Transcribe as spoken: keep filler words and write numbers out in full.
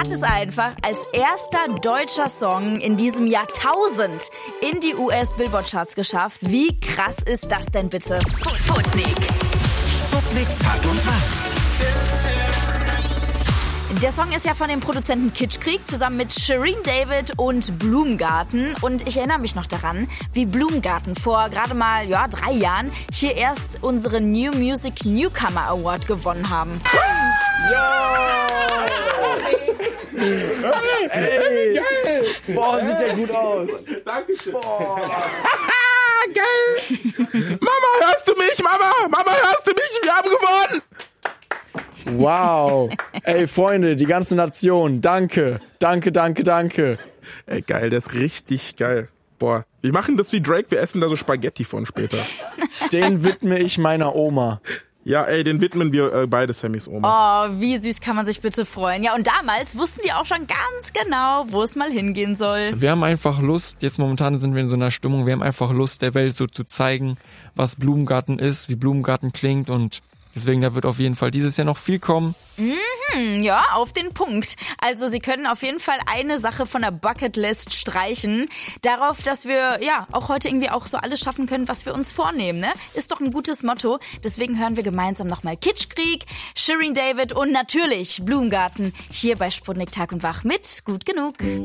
hat es einfach als erster deutscher Song in diesem Jahrtausend in die U S-Billboard-Charts geschafft. Wie krass ist das denn bitte? Sputnik. Sputnik Tag und Wach. Der Song ist ja von dem Produzenten Kitschkrieg zusammen mit Shirin David und Blumgarten. Und ich erinnere mich noch daran, wie Blumgarten vor gerade mal ja, drei Jahren hier erst unseren New Music Newcomer Award gewonnen haben. Ja! Ey, geil! Boah, sieht der gut aus. Dankeschön. Boah. Geil! Mama, hörst du mich? Mama, Mama, hörst du mich? Wir haben gewonnen! Wow. Ey, Freunde, die ganze Nation, danke. Danke, danke, danke. Ey, geil, das ist richtig geil. Boah, wir machen das wie Drake, wir essen da so Spaghetti von später. Den widme ich meiner Oma. Ja, ey, den widmen wir äh, beide Sammys Oma. Oh, wie süß kann man sich bitte freuen. Ja, und damals wussten die auch schon ganz genau, wo es mal hingehen soll. Wir haben einfach Lust, jetzt momentan sind wir in so einer Stimmung, wir haben einfach Lust, der Welt so zu zeigen, was Blumgarten ist, wie Blumgarten klingt und deswegen, da wird auf jeden Fall dieses Jahr noch viel kommen. Mhm, ja, auf den Punkt. Also Sie können auf jeden Fall eine Sache von der Bucketlist streichen. Darauf, dass wir ja auch heute irgendwie auch so alles schaffen können, was wir uns vornehmen. Ne? Ist doch ein gutes Motto. Deswegen hören wir gemeinsam nochmal Kitschkrieg, Shirin David und natürlich Blumgarten hier bei Sputnik Tag und Wach mit Gut genug.